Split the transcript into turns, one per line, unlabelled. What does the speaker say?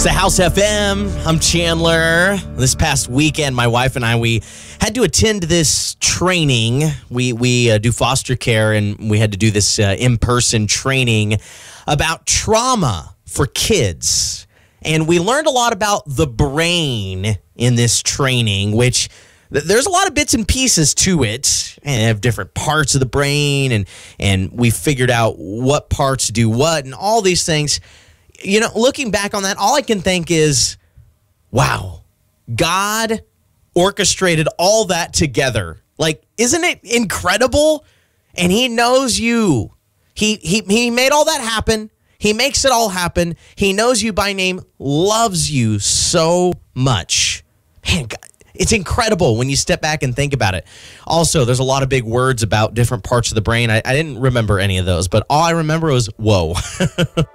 It's the House FM. I'm Chandler. This past weekend, my wife and I, we had to attend this training. We do foster care, and we had to do this in-person training about trauma for kids. And we learned a lot about the brain in this training, which there's a lot of bits and pieces to it, and have different parts of the brain, and we figured out what parts do what and all these things. You know, looking back on that, all I can think is, wow, God orchestrated all that together. Like, isn't it incredible? And he knows you. He made all that happen. He makes it all happen. He knows you by name, loves you so much. Man, God, it's incredible when you step back and think about it. Also, there's a lot of big words about different parts of the brain. I didn't remember any of those, but all I remember was, whoa.